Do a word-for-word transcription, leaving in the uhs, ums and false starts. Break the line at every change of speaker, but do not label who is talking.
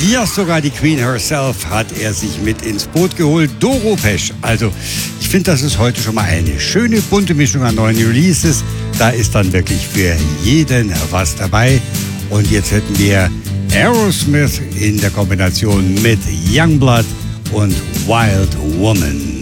Ja, sogar die Queen herself hat er sich mit ins Boot geholt. Doro Pesch. Also, ich finde, das ist heute schon mal eine schöne bunte Mischung an neuen Releases. Da ist dann wirklich für jeden was dabei. Und jetzt hätten wir Aerosmith in der Kombination mit Youngblood und Wild Woman.